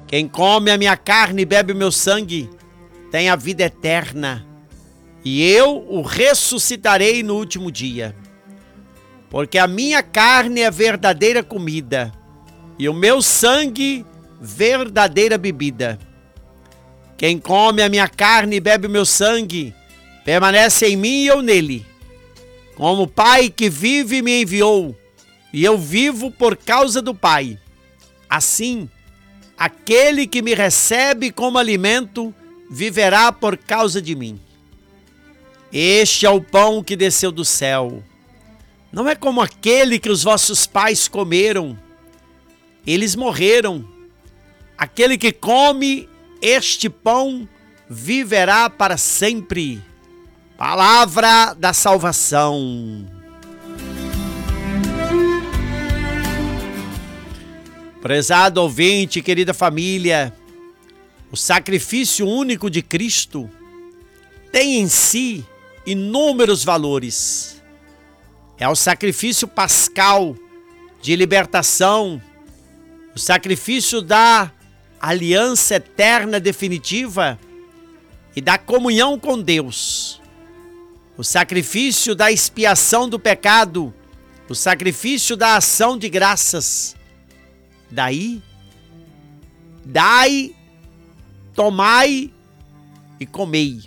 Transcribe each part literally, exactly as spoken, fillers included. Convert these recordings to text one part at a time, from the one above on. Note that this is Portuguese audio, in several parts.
Quem come a minha carne e bebe o meu sangue tem a vida eterna, e eu o ressuscitarei no último dia. Porque a minha carne é verdadeira comida, e o meu sangue verdadeira bebida. Quem come a minha carne e bebe o meu sangue permanece em mim e eu nele. Como o Pai que vive me enviou, e eu vivo por causa do Pai. Assim, aquele que me recebe como alimento viverá por causa de mim. Este é o pão que desceu do céu. Não é como aquele que os vossos pais comeram. Eles morreram. Aquele que come este pão viverá para sempre. Palavra da salvação. Prezado ouvinte, querida família, o sacrifício único de Cristo tem em si inúmeros valores. É o sacrifício pascal de libertação, o sacrifício da aliança eterna definitiva e da comunhão com Deus, o sacrifício da expiação do pecado, o sacrifício da ação de graças. Daí, dai, tomai e comei.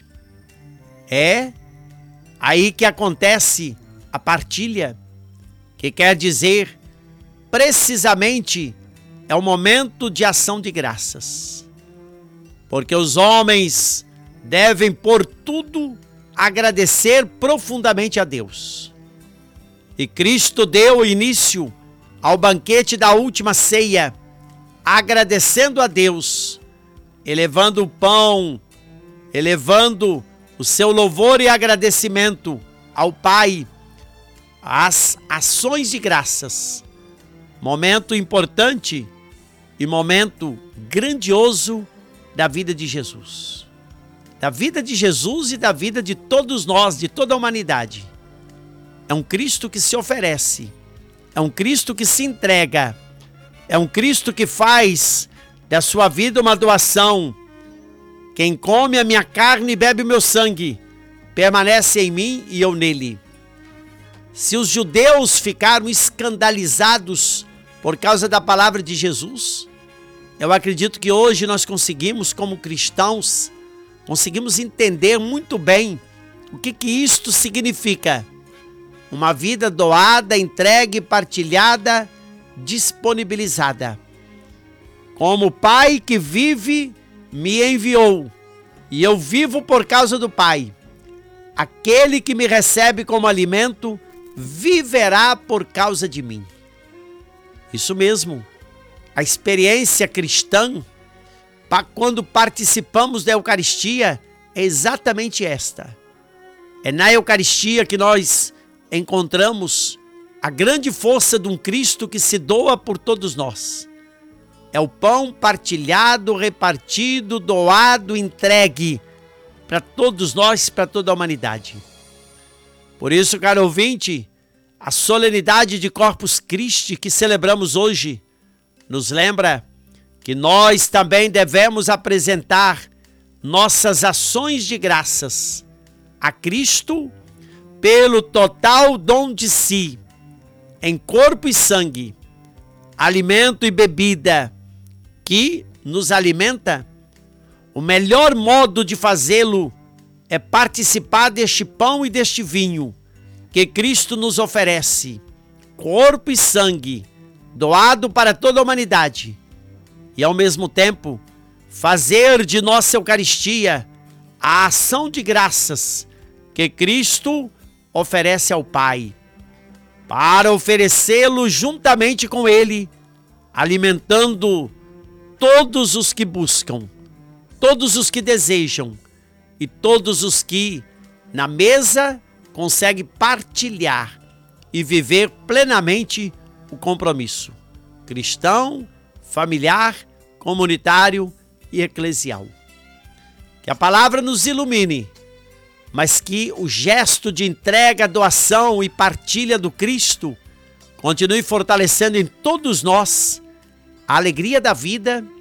É aí que acontece a partilha, que quer dizer, precisamente, é o momento de ação de graças. Porque os homens devem, por tudo, agradecer profundamente a Deus. E Cristo deu início ao banquete da última ceia, agradecendo a Deus, elevando o pão, elevando o seu louvor e agradecimento ao Pai, as ações de graças. Momento importante e momento grandioso da vida de Jesus. Da vida de Jesus e da vida de todos nós, de toda a humanidade. É um Cristo que se oferece. É um Cristo que se entrega. É um Cristo que faz da sua vida uma doação. Quem come a minha carne e bebe o meu sangue, permanece em mim e eu nele. Se os judeus ficaram escandalizados por causa da palavra de Jesus, eu acredito que hoje nós conseguimos, como cristãos, conseguimos entender muito bem o que que isto significa. Uma vida doada, entregue, partilhada, disponibilizada. Como o Pai que vive me enviou, e eu vivo por causa do Pai. Aquele que me recebe como alimento viverá por causa de mim. Isso mesmo. A experiência cristã, quando participamos da Eucaristia, é exatamente esta. É na Eucaristia que nós encontramos a grande força de um Cristo que se doa por todos nós. É o pão partilhado, repartido, doado, entregue para todos nós, para toda a humanidade. Por isso, caro ouvinte, a solenidade de Corpus Christi que celebramos hoje nos lembra que nós também devemos apresentar nossas ações de graças a Cristo pelo total dom de si, em corpo e sangue, alimento e bebida, que nos alimenta. O melhor modo de fazê-lo é participar deste pão e deste vinho que Cristo nos oferece, corpo e sangue, doado para toda a humanidade, e ao mesmo tempo fazer de nossa Eucaristia a ação de graças que Cristo oferece ao Pai, para oferecê-lo juntamente com Ele, alimentando todos os que buscam, todos os que desejam e todos os que na mesa conseguem partilhar e viver plenamente o compromisso cristão, familiar, comunitário e eclesial. Que a palavra nos ilumine, mas que o gesto de entrega, doação e partilha do Cristo continue fortalecendo em todos nós a alegria da vida